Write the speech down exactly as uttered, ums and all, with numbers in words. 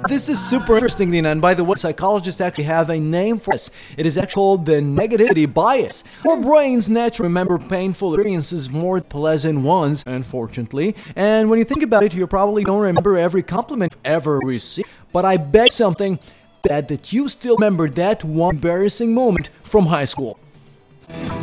This is super interesting, Dina, and by the way, psychologists actually have a name for this. It is actually called the negativity bias. Our brains naturally remember painful experiences more than pleasant ones, unfortunately. And when you think about it, you probably don't remember every compliment you've ever received. But I bet something that, that you still remember that one embarrassing moment from high school.